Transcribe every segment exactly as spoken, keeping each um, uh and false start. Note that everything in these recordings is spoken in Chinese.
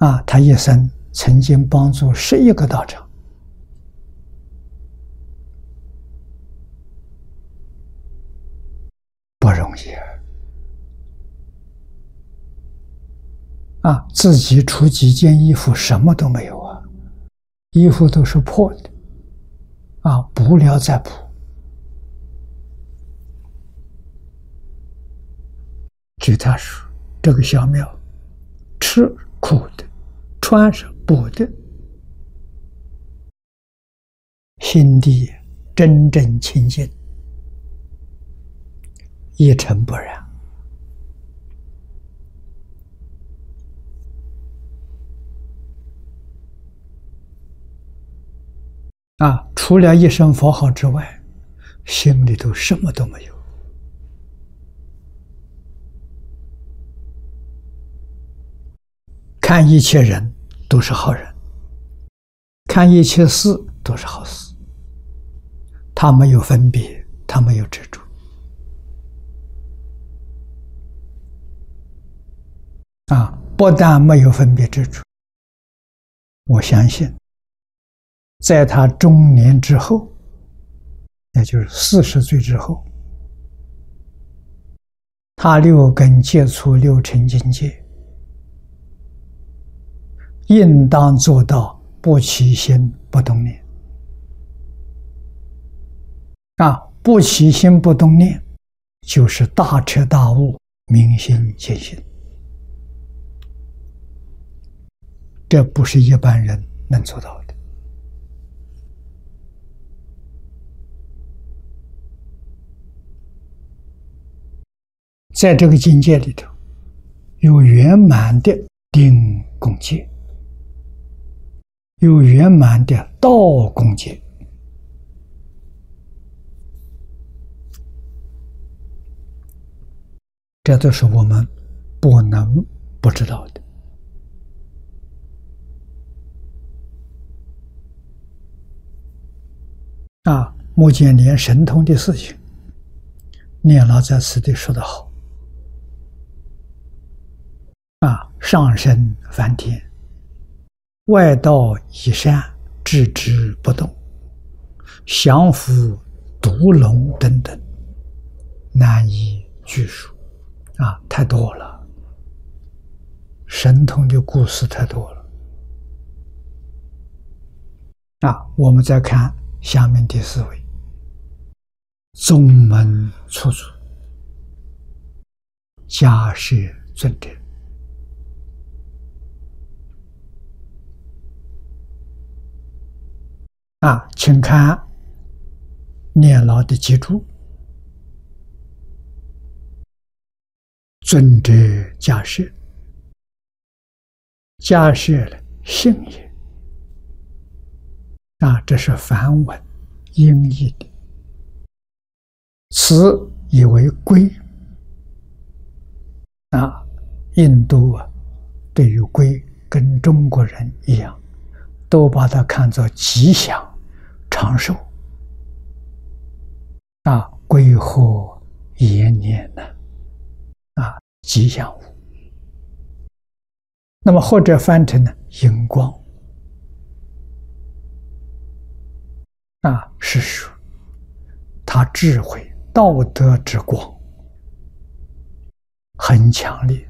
啊，他一生曾经帮助十一个道场，不容易啊！自己除几件衣服什么都没有啊，衣服都是破的啊，补了再补。据他说，这个小庙吃苦的，穿是补的，心地真正清净，一尘不染。啊，除了一声佛号之外，心里头什么都没有。看一切人都是好人，看一切事都是好事，他没有分别，他没有执着。啊，不但没有分别执着，我相信，在他中年之后，也就是四十岁之后，他六根接触六尘境界，应当做到不起心不动念。啊，不起心不动念，就是大彻大悟、明心见性。这不是一般人能做到的。在这个境界里头，有圆满的定功戒，有圆满的道功戒。这都是我们不能不知道的。啊，目犍连神通的事情，念老在此地说得好。啊，上升梵天，外道以善，置之不动，降伏毒龙等等，难以具数。啊，太多了，神通的故事太多了。啊，我们再看下面第四位，宗门出处，迦摄尊者。啊，请看念老的记注，尊者迦摄，迦摄了姓也。啊，这是梵文音译的，此以为龟。啊，印度啊，对于龟跟中国人一样，都把它看作吉祥、长寿。啊，龟贺延年呢？啊，吉祥物。那么或者翻成呢，荧光。啊，是说他智慧、道德之光很强烈。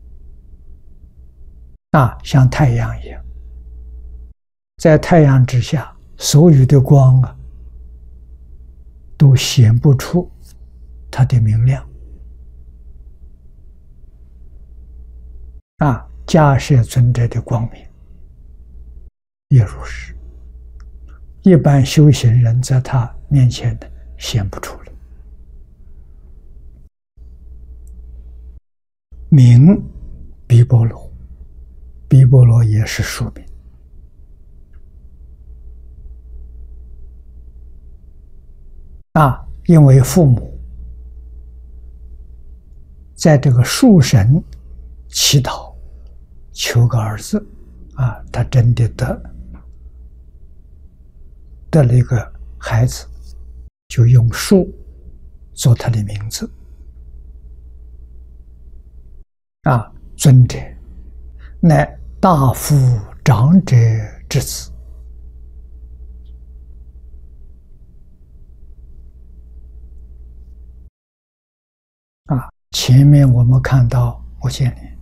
啊，像太阳一样，在太阳之下，所有的光啊，都显不出它的明亮。啊，迦摄尊者的光明也如是。一般修行人在他面前的显不出来。名毗波罗，毗波罗也是属名。啊，因为父母在这个树神祈祷求个儿子，啊，他真的得得了一个孩子，就用树做他的名字。啊，尊者乃大夫长者之子。啊，前面我们看到目犍连